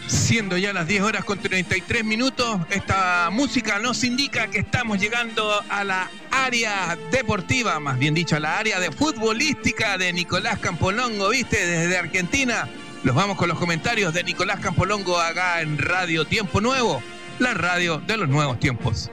Siendo ya las 10 horas con 33 minutos, esta música nos indica que estamos llegando a la área deportiva, más bien dicho, a la área de futbolística de Nicolás Campolongo, ¿viste? Desde Argentina. Los vamos con los comentarios de Nicolás Campolongo acá en Radio Tiempo Nuevo, la radio de los nuevos tiempos.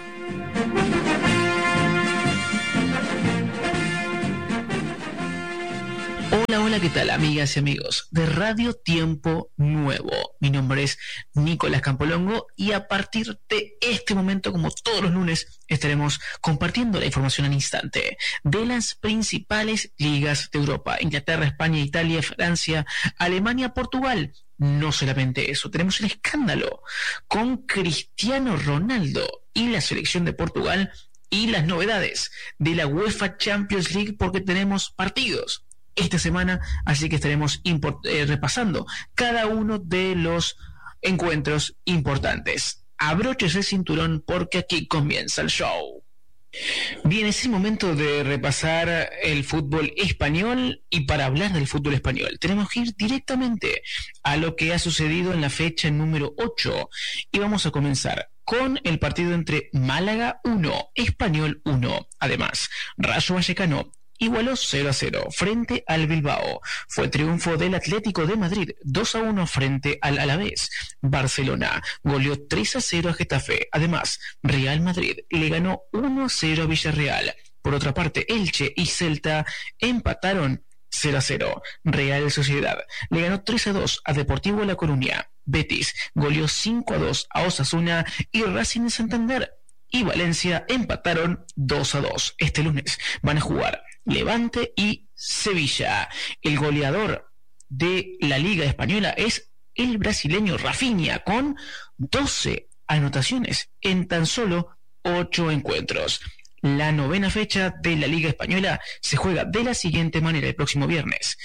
Hola, ¿qué tal, amigas y amigos de Radio Tiempo Nuevo? Mi nombre es Nicolás Campolongo y a partir de este momento, como todos los lunes, estaremos compartiendo la información al instante de las principales ligas de Europa: Inglaterra, España, Italia, Francia, Alemania, Portugal. No solamente eso, tenemos el escándalo con Cristiano Ronaldo y la selección de Portugal y las novedades de la UEFA Champions League, porque tenemos partidos esta semana, así que estaremos repasando cada uno de los encuentros importantes. Abróchese el cinturón porque aquí comienza el show. Bien, es el momento de repasar el fútbol español, y para hablar del fútbol español tenemos que ir directamente a lo que ha sucedido en la fecha número 8 y vamos a comenzar con el partido entre Málaga 1, Español 1. Además, Rayo Vallecano igualó 0-0 frente al Bilbao. Fue triunfo del Atlético de Madrid 2-1 frente al Alavés. Barcelona goleó 3-0 a Getafe. Además, Real Madrid le ganó 1-0 a Villarreal. Por otra parte, Elche y Celta empataron 0-0. Real Sociedad le ganó 3-2 a Deportivo La Coruña. Betis goleó 5-2 a Osasuna y Racing de Santander y Valencia empataron 2-2. Este lunes van a jugar Levante y Sevilla. El goleador de la Liga Española es el brasileño Rafinha, con 12 anotaciones en tan solo 8 encuentros. La 9ª fecha de la Liga Española se juega de la siguiente manera: el próximo viernes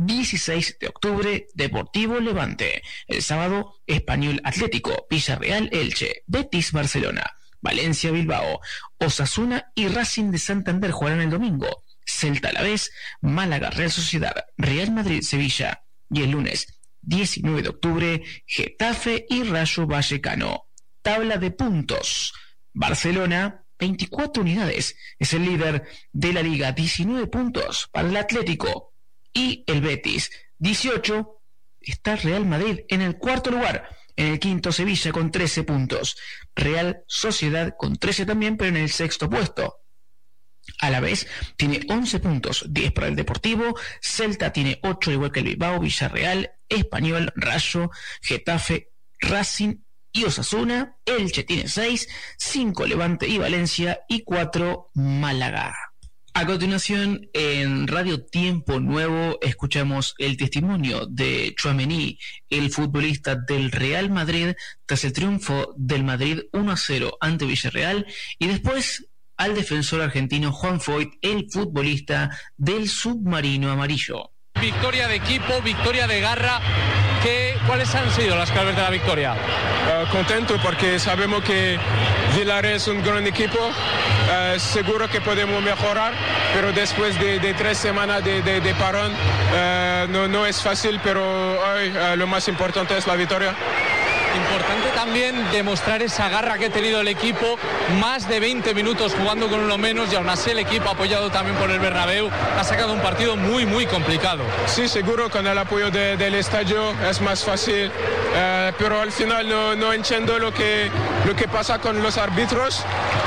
16 de octubre, Deportivo Levante. El sábado, Español Atlético, Villarreal Elche, Betis Barcelona, Valencia Bilbao, Osasuna y Racing de Santander jugarán el domingo. Celta Alavés, Málaga Real Sociedad, Real Madrid Sevilla, y el lunes 19 de octubre, Getafe y Rayo Vallecano. Tabla de puntos: Barcelona 24 unidades, es el líder de la liga, 19 puntos para el Atlético, y el Betis 18. Está Real Madrid en el cuarto lugar. En el quinto, Sevilla con 13 puntos. Real Sociedad con 13 también, pero en el sexto puesto. A la vez tiene 11 puntos, 10 para el Deportivo. Celta tiene 8, igual que el Bilbao, Villarreal, Español, Rayo, Getafe, Racing y Osasuna. Elche tiene 6, 5 Levante y Valencia y 4 Málaga. A continuación, en Radio Tiempo Nuevo, escuchamos el testimonio de Tchouaméni, el futbolista del Real Madrid, tras el triunfo del Madrid 1-0 ante Villarreal, y después al defensor argentino Juan Foyth, el futbolista del submarino amarillo. Victoria de equipo, victoria de garra. ¿Cuáles han sido las claves de la victoria? Contento porque sabemos que Villarreal es un gran equipo. Seguro que podemos mejorar, pero después de 3 semanas de parón no es fácil, pero hoy lo más importante es la victoria. Importante también demostrar esa garra que ha tenido el equipo, más de 20 minutos jugando con uno menos, y aún así el equipo, apoyado también por el Bernabéu, ha sacado un partido muy muy complicado. Sí, seguro, con el apoyo del estadio es más fácil, pero al final no entiendo lo que pasa con los árbitros,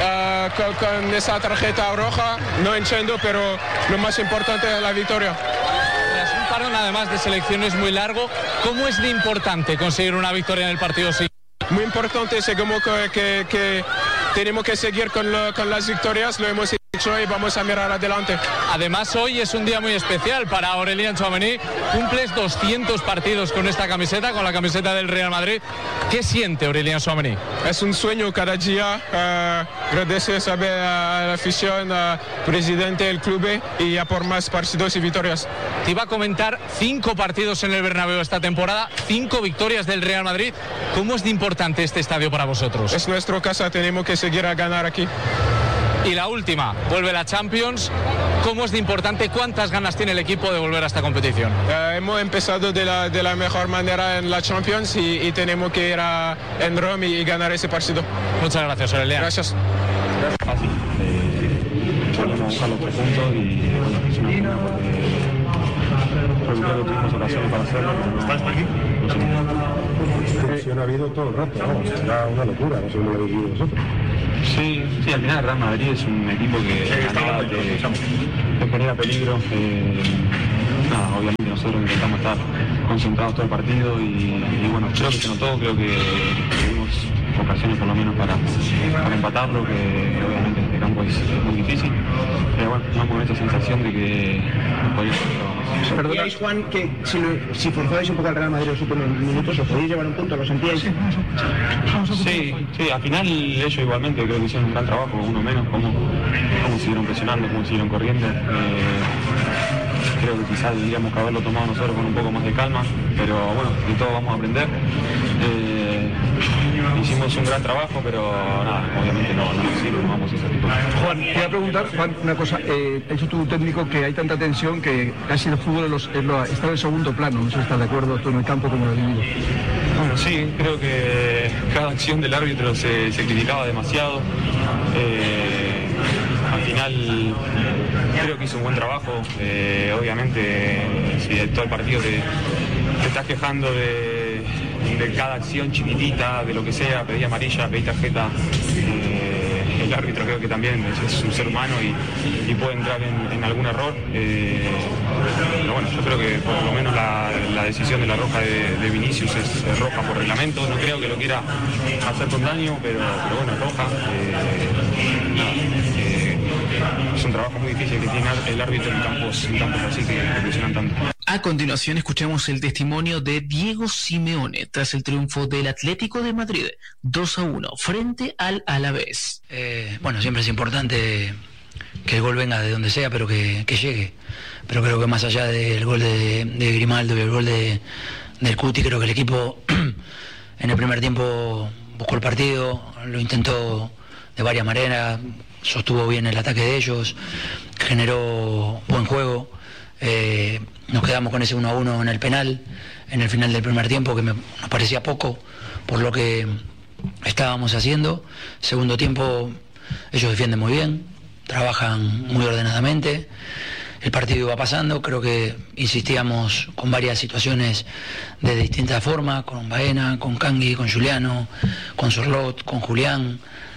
con esa tarjeta roja, no entiendo, pero lo más importante es la victoria. Un parón además de selecciones muy largo. ¿Cómo es de importante conseguir una victoria en el partido así? Muy importante, seguro que tenemos que seguir con las victorias, lo hemos hecho y vamos a mirar adelante. Además, hoy es un día muy especial para Aurélien Tchouaméni. Cumples 200 partidos con esta camiseta, con la camiseta del Real Madrid. ¿Qué siente Aurélien Tchouaméni? Es un sueño cada día. Agradecer a la afición, al presidente del club y a por más partidos y victorias. Te iba a comentar 5 partidos en el Bernabéu esta temporada, 5 victorias del Real Madrid. ¿Cómo es de importante este estadio para vosotros? Es nuestra casa, tenemos que seguir a ganar aquí. Y la última, vuelve la Champions. ¿Cómo es de importante? ¿Cuántas ganas tiene el equipo de volver a esta competición? Hemos empezado de la mejor manera en la Champions y tenemos que ir en Roma y ganar ese partido. Muchas gracias, Aurelian. Gracias. Fácil. Volvemos a buscar los 3 puntos y bueno, es una pena porque creo que tuvimos ocasiones para hacerlo. ¿Estás aquí? Tensión ha habido todo el rato, vamos, será una locura, no sé cómo lo habéis vivido vosotros. Sí, al final el Real Madrid es un equipo que te genera peligro. Obviamente nosotros intentamos estar concentrados todo el partido y bueno, creo que se notó, creo que tuvimos ocasiones por lo menos para empatarlo, que obviamente en este campo es muy difícil, pero bueno, vamos con esta sensación de que podíamos hacer. ¿Sentíais, Juan, que si forzabais un poco al Real Madrid en los últimos minutos os podíais llevar un punto? ¿Lo sentíais? Sí, al final ellos igualmente creo que hicieron un gran trabajo, uno menos, cómo siguieron presionando, cómo siguieron corriendo. Creo que quizás tendríamos que haberlo tomado nosotros con un poco más de calma, pero bueno, de todo vamos a aprender. Hicimos un gran trabajo, pero nada, obviamente no nos sirve, no vamos a ese tipo. Juan, te voy a preguntar, Juan, una cosa. Ha dicho tu técnico que hay tanta tensión que casi el fútbol está en segundo plano. No sé si estás de acuerdo tú en el campo como lo has vivido. Bueno, sí, creo que cada acción del árbitro se criticaba demasiado. Al final creo que hizo un buen trabajo. Obviamente, si de todo el partido te estás quejando de cada acción chiquitita, de lo que sea, pedí amarilla, pedí tarjeta, el árbitro creo que también es un ser humano y puede entrar en algún error. Pero bueno, yo creo que por lo menos la decisión de la roja de Vinicius es roja por reglamento. No creo que lo quiera hacer con daño, pero bueno, es roja. Es un trabajo muy difícil que tiene el árbitro en campos así que presionan tanto. A continuación escuchamos el testimonio de Diego Simeone tras el triunfo del Atlético de Madrid 2-1 frente al Alavés. Bueno, siempre es importante que el gol venga de donde sea, pero que llegue. Pero creo que más allá del gol de Grimaldo y el gol del Cuti, creo que el equipo en el primer tiempo buscó el partido, lo intentó de varias maneras, sostuvo bien el ataque de ellos, generó buen juego. Nos quedamos con ese 1-1 en el penal, en el final del primer tiempo, que nos parecía poco por lo que estábamos haciendo. Segundo tiempo, ellos defienden muy bien, trabajan muy ordenadamente, el partido iba pasando, creo que insistíamos con varias situaciones de distintas formas, con Baena, con Cangui, con Juliano, con Sorlot, con Julián.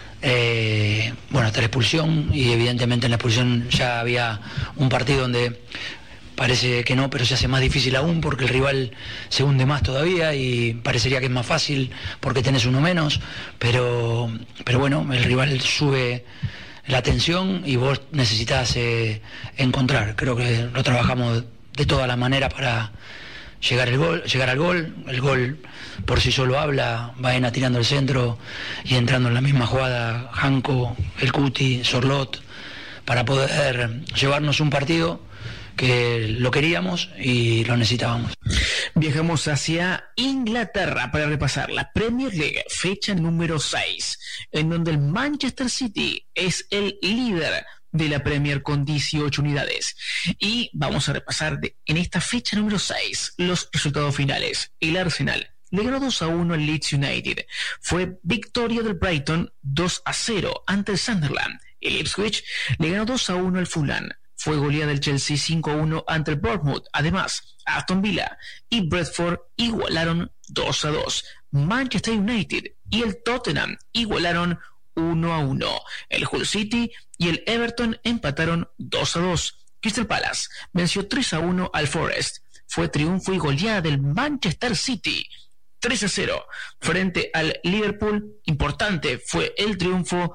Bueno, hasta la expulsión, y evidentemente en la expulsión ya había un partido donde parece que no, pero se hace más difícil aún porque el rival se hunde más todavía y parecería que es más fácil porque tenés uno menos, pero bueno, el rival sube la tensión y vos necesitas encontrar. Creo que lo trabajamos de todas las maneras para llegar al gol. El gol por sí solo habla, Baena tirando el centro y entrando en la misma jugada Janko, el Cuti, Sorlot, para poder llevarnos un partido que lo queríamos y lo necesitábamos. Viajamos hacia Inglaterra para repasar la Premier League, fecha número 6, en donde el Manchester City es el líder de la Premier con 18 unidades. Y vamos a repasar en esta fecha número 6 los resultados finales. El Arsenal le ganó 2-1 al Leeds United. Fue victoria del Brighton 2-0 ante el Sunderland. El Ipswich le ganó 2-1 al Fulham. Fue goleada del Chelsea 5-1 ante el Bournemouth. Además, Aston Villa y Brentford igualaron 2-2. Manchester United y el Tottenham igualaron 1-1. El Hull City y el Everton empataron 2-2. Crystal Palace venció 3-1 al Forest. Fue triunfo y goleada del Manchester City 3-0 frente al Liverpool. Importante fue el triunfo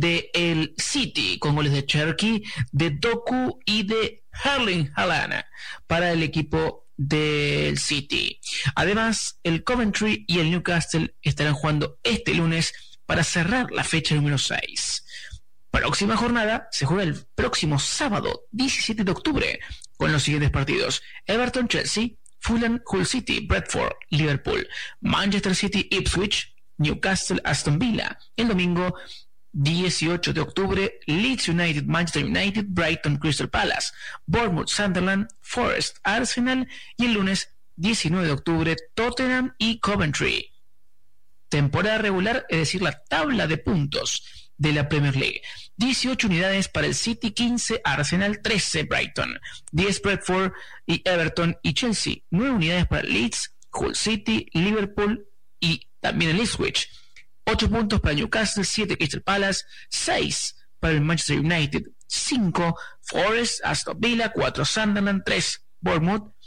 del City con goles de Cherky, de Doku y de Erling Haaland para el equipo del City. Además, el Coventry y el Newcastle estarán jugando este lunes para cerrar la fecha número 6. Próxima jornada se juega el próximo sábado 17 de octubre con los siguientes partidos: Everton Chelsea, Fulham Hull City, Brentford Liverpool, Manchester City Ipswich, Newcastle Aston Villa. El domingo 18 de octubre, Leeds United, Manchester United, Brighton, Crystal Palace, Bournemouth, Sunderland, Forest, Arsenal, y el lunes 19 de octubre, Tottenham y Coventry. Temporada regular, es decir, la tabla de puntos de la Premier League. 18 unidades para el City, 15 Arsenal, 13 Brighton, 10 Brentford y Everton y Chelsea, 9 unidades para Leeds, Hull City, Liverpool y también el Ipswich, 8 puntos para Newcastle, 7 Crystal Palace, 6 para el Manchester United, 5 Forest, Aston Villa, 4 Sunderland, 3 Bournemouth,